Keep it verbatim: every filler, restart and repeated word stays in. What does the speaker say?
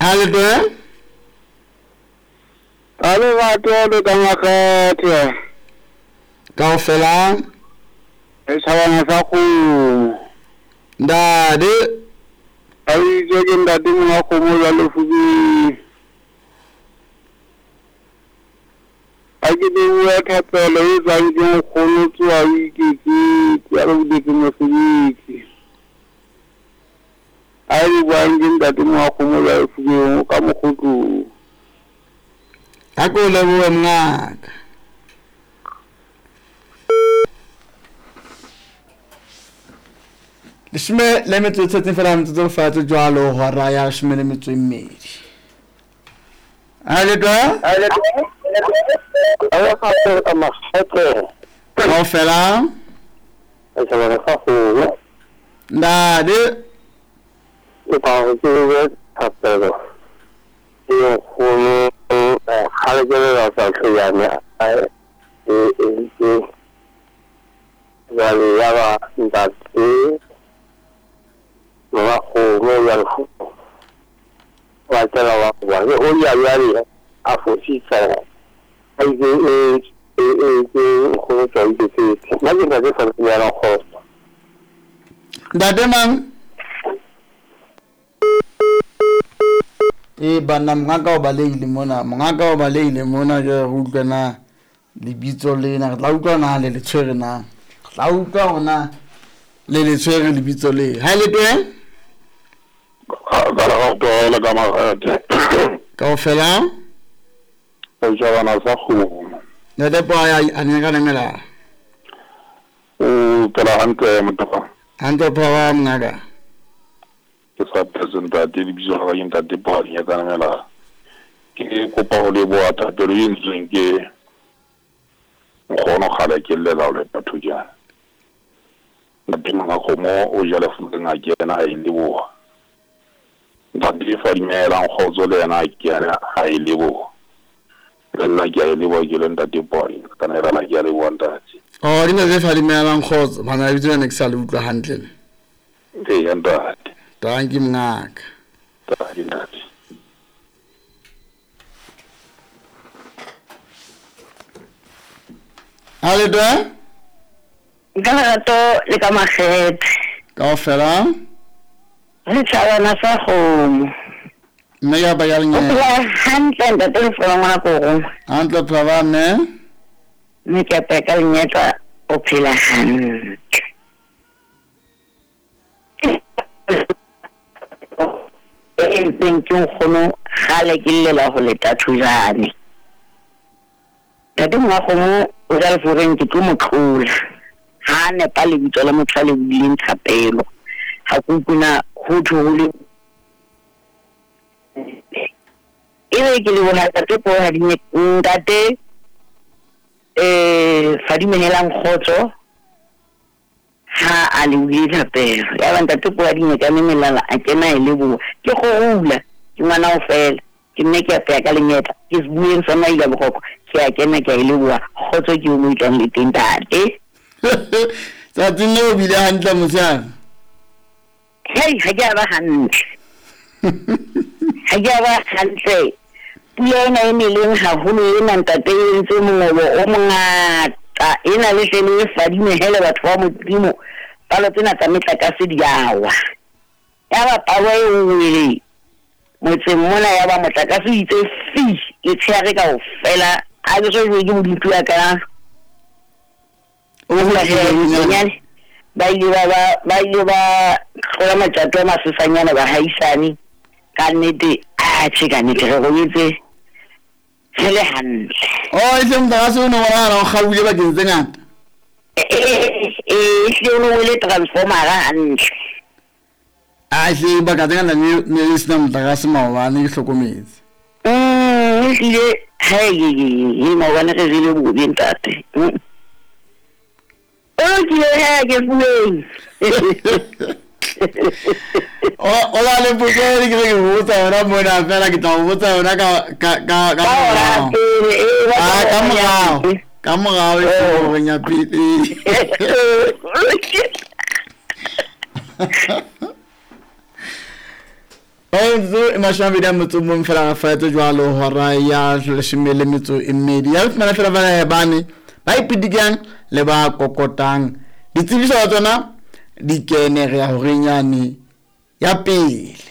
Aldo? Alo watu kama kati. Kau fela? Esawana saku. Ndade? Ai joge ndade mu ko mo lalu fugi. Agi de wa ka pele zai de ko no tu ai ki ki ya ro de ki mo fugi. Ai wa ngin ndade mu ko mo lalu fugi ka mo kudu. Ako labo ngak. Lishme lemme tu tsatin faram tu fatu jalo haraya shme lemme tu imeri. Aldo? Aldo? Ayo ka to ma hete. Kau fela? Esawana saku. Ndade? Ipang jiwe tapero. Iyo kono hale jere la sa kiyanya. Ai e e Wali yawa ndati. Mwa ko mo yal fu. Wa tala wa wa. O ya yari afo si sa. Ai ge e e e ko to ide ti. Na ge na ge sa ya la ko. Ndade man? E bana mngaka o baleile mona mngaka o baleile mona je rutlwa na lebitso lena tla utlwa na le le tshwere na tla utlwa ona le le tshwere lebitso le ha le twe Ka ra to la ka ma ka ofela o ja na sa khu. ne de pa ya anyaka nemela O tala hanke mutaka. anto pa wa mngaka Sa presenta di bisogna in tanti poi ya kana mela ke ko pa le bo ata to yin zinge khono khala ke le la le patuja na pinga ko mo o jala fu nga jena ai libo da di fa mela ko zo le na kera ai libo la ya libo ke le ndati poi kana ra la ya le wanda o rina ze fa limela nkhozo bana bitso ne kusala utlwa handle e yanda tangi mngaka ta dinati Aldo? Kana to le ka maget. Ka ofela Re tsala na sa go. me ya ba ya O nya la hantle nda te fo ngwana ko. antlo pa ne Me ke pe ka nyeta o phela hantle. E peng ke khono gale ke le la go leta thujane. Tadi mo go mo o ja le foreng ke mo tlhola. Ha ne pa le bitso la motho le bileng thapelo. Ha ku kuna go thole ebe ke le bona ka tsepo ha di ntate eh fa di menelang khotso ha a le wile pelo ya ba ntate po di nyeka memelala a kena e le bo ke go hula ke ngwana o fela ke nne ke apea ka lenyeta ke bueng sa mai ga bogoko ke a kena ke ile bo khotso ke mo itlang le tentate sa tino bile handle mosana hey ha ja ba hantle ha ja ba hantle puena e meleng haholo e nang tate e ntse mongobo o mongata ena le hleng e fadime hele batho ba modimo palo tsena tsa metlakase di yawa ya ba pawa e ngwele motse mona ya ba motlakase itse fi e tshere ka ofela a go so go di motho ka o la he ba ile ba ba ile ba tlola matjato a masesanyana ba haisane ka nnete a tshika nnete go itse hele hantle o ile mntaka se o ne wona ra khabule ba ke tsengata eh se o le transformer hantle a se ba ka tsengana ne ne se na mntaka se maobane ke hlokometse mm ile hey ye maobane re ile bo bien tate o ke ha ke fueng o la le pukeri ke ke botsa ora mona fela ke tla botsa ora ka ka ka ka ah ka mogao ka mogao e go nya pili o Motso e mashame da motso mo fela ga fa tso jwalo hora ya le shimele metso e mmedi ya fana fela bana ya bane ba ipidigang le ba kokotang ditsebiso tsona di kene re ya hore nyane ya pele.